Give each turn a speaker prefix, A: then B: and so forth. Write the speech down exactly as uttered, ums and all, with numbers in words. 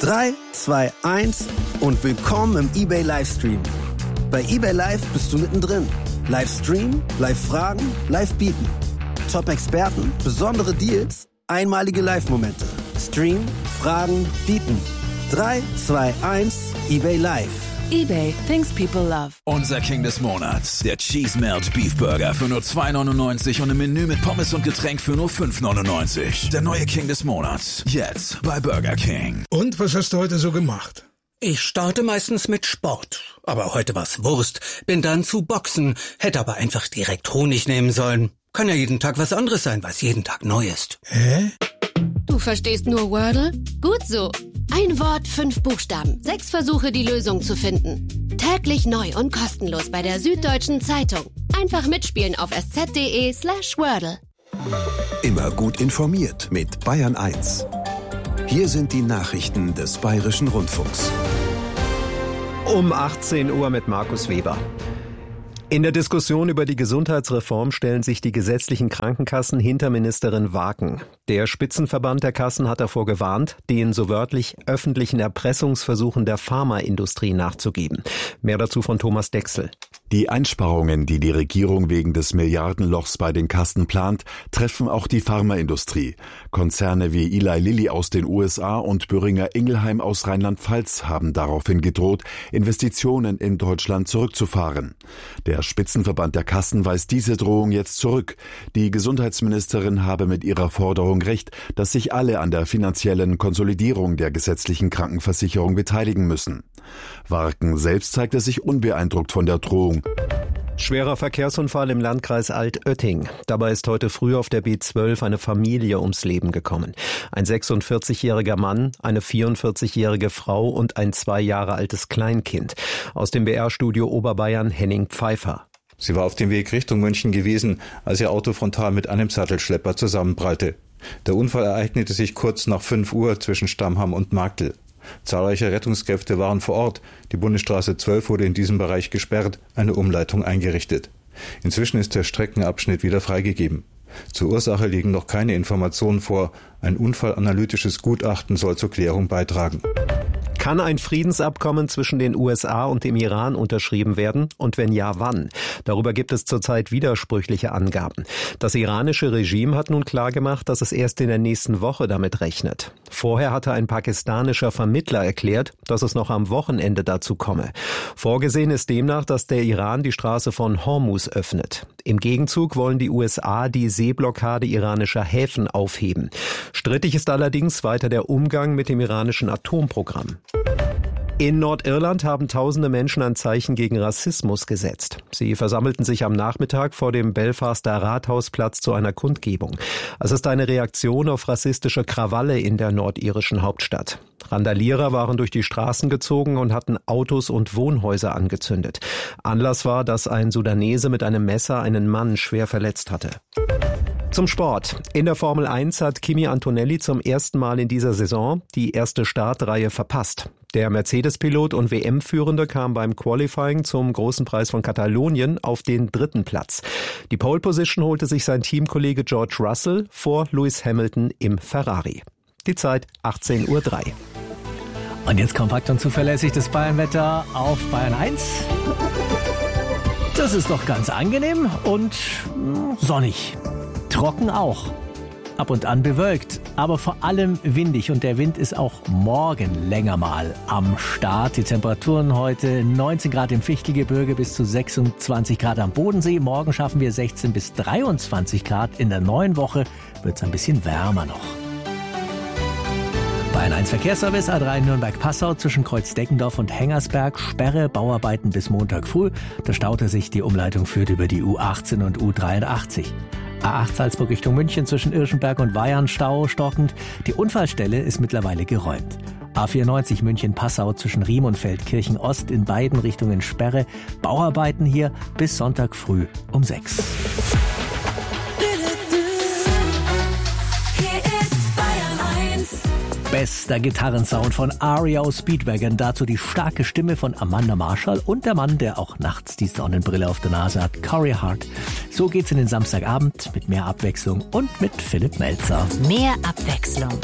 A: drei, zwei, eins und willkommen im eBay Livestream. Bei eBay Live bist du mittendrin. Livestream, Live-Fragen, Live-Bieten. Top-Experten, besondere Deals, einmalige Live-Momente. Stream, Fragen, Bieten. drei, zwei, eins, eBay Live.
B: eBay, things people love.
C: Unser King des Monats, der Cheese Melt Beef Burger für nur zwei neunundneunzig und ein Menü mit Pommes und Getränk für nur fünf neunundneunzig. Der neue King des Monats, jetzt bei Burger King.
D: Und was hast du heute so gemacht?
E: Ich starte meistens mit Sport, aber heute war's Wurst. Bin dann zu Boxen, hätte aber einfach direkt Honig nehmen sollen. Kann ja jeden Tag was anderes sein, was jeden Tag neu ist.
D: Hä?
F: Du verstehst nur Wordle? Gut so. Ein Wort, fünf Buchstaben, sechs Versuche, die Lösung zu finden. Täglich neu und kostenlos bei der Süddeutschen Zeitung. Einfach mitspielen auf sz.de slash Wordle.
G: Immer gut informiert mit Bayern eins. Hier sind die Nachrichten des Bayerischen Rundfunks.
H: Um achtzehn Uhr mit Markus Weber. In der Diskussion über die Gesundheitsreform stellen sich die gesetzlichen Krankenkassen hinter Ministerin Wagen. Der Spitzenverband der Kassen hat davor gewarnt, den so wörtlich öffentlichen Erpressungsversuchen der Pharmaindustrie nachzugeben. Mehr dazu von Thomas Dexel.
I: Die Einsparungen, die die Regierung wegen des Milliardenlochs bei den Kassen plant, treffen auch die Pharmaindustrie. Konzerne wie Eli Lilly aus den U S A und Boehringer Ingelheim aus Rheinland-Pfalz haben daraufhin gedroht, Investitionen in Deutschland zurückzufahren. Der Spitzenverband der Kassen weist diese Drohung jetzt zurück. Die Gesundheitsministerin habe mit ihrer Forderung recht, dass sich alle an der finanziellen Konsolidierung der gesetzlichen Krankenversicherung beteiligen müssen. Warken selbst zeigte sich unbeeindruckt von der Drohung.
H: Schwerer Verkehrsunfall im Landkreis Altötting. Dabei ist heute früh auf der B zwölf eine Familie ums Leben gekommen. Ein sechsundvierzigjähriger Mann, eine vierundvierzig-jährige Frau und ein zwei Jahre altes Kleinkind. Aus dem B R-Studio Oberbayern Henning Pfeiffer.
J: Sie war auf dem Weg Richtung München gewesen, als ihr Auto frontal mit einem Sattelschlepper zusammenprallte. Der Unfall ereignete sich kurz nach fünf Uhr zwischen Stammham und Marktl. Zahlreiche Rettungskräfte waren vor Ort. Die Bundesstraße zwölf wurde in diesem Bereich gesperrt, eine Umleitung eingerichtet. Inzwischen ist der Streckenabschnitt wieder freigegeben. Zur Ursache liegen noch keine Informationen vor. Ein unfallanalytisches Gutachten soll zur Klärung beitragen.
H: Kann ein Friedensabkommen zwischen den U S A und dem Iran unterschrieben werden? Und wenn ja, wann? Darüber gibt es zurzeit widersprüchliche Angaben. Das iranische Regime hat nun klargemacht, dass es erst in der nächsten Woche damit rechnet. Vorher hatte ein pakistanischer Vermittler erklärt, dass es noch am Wochenende dazu komme. Vorgesehen ist demnach, dass der Iran die Straße von Hormuz öffnet. Im Gegenzug wollen die U S A die Seeblockade iranischer Häfen aufheben. Strittig ist allerdings weiter der Umgang mit dem iranischen Atomprogramm. In Nordirland haben tausende Menschen ein Zeichen gegen Rassismus gesetzt. Sie versammelten sich am Nachmittag vor dem Belfaster Rathausplatz zu einer Kundgebung. Es ist eine Reaktion auf rassistische Krawalle in der nordirischen Hauptstadt. Randalierer waren durch die Straßen gezogen und hatten Autos und Wohnhäuser angezündet. Anlass war, dass ein Sudanese mit einem Messer einen Mann schwer verletzt hatte. Zum Sport. In der Formel eins hat Kimi Antonelli zum ersten Mal in dieser Saison die erste Startreihe verpasst. Der Mercedes-Pilot und W M-Führende kam beim Qualifying zum Großen Preis von Katalonien auf den dritten Platz. Die Pole-Position holte sich sein Teamkollege George Russell vor Lewis Hamilton im Ferrari. Die Zeit achtzehn Uhr drei.
K: Und jetzt kompakt und zuverlässig das Bayernwetter auf Bayern eins. Das ist doch ganz angenehm und sonnig. Trocken auch. Ab und an bewölkt, aber vor allem windig. Und der Wind ist auch morgen länger mal am Start. Die Temperaturen heute neunzehn Grad im Fichtelgebirge bis zu sechsundzwanzig Grad am Bodensee. Morgen schaffen wir sechzehn bis dreiundzwanzig Grad. In der neuen Woche wird es ein bisschen wärmer noch. Bayern eins Verkehrsservice A drei Nürnberg-Passau zwischen Kreuzdeckendorf und Hengersberg. Sperre, Bauarbeiten bis Montag früh. Da staute sich, die Umleitung führt über die U achtzehn und U dreiundachtzig. A acht Salzburg Richtung München zwischen Irschenberg und Weyern Stau stockend. Die Unfallstelle ist mittlerweile geräumt. A vierundneunzig München-Passau zwischen Riem und Feldkirchen Ost in beiden Richtungen Sperre. Bauarbeiten hier bis Sonntag früh um sechs. Bester Gitarrensound von R E O Speedwagon, dazu die starke Stimme von Amanda Marshall und der Mann, der auch nachts die Sonnenbrille auf der Nase hat, Corey Hart. So geht's in den Samstagabend mit mehr Abwechslung und mit Philipp Melzer.
F: Mehr Abwechslung.